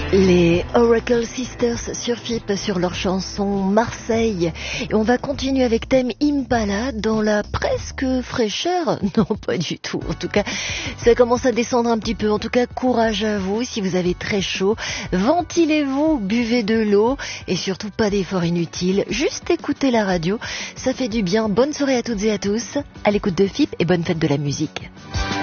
Les Oracle Sisters sur FIP sur leur chanson Marseille. Et on va continuer avec Tame Impala dans la presque fraîcheur. Non, pas du tout. En tout cas, ça commence à descendre un petit peu. En tout cas, courage à vous si vous avez très chaud. Ventilez-vous, buvez de l'eau et surtout pas d'efforts inutiles. Juste écoutez la radio. Ça fait du bien. Bonne soirée à toutes et à tous. À l'écoute de FIP et bonne fête de la musique.